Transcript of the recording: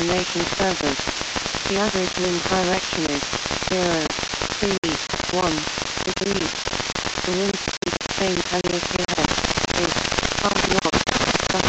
information servers. The average wind direction is 0, 3, 1 degrees. The wind speed same Calliope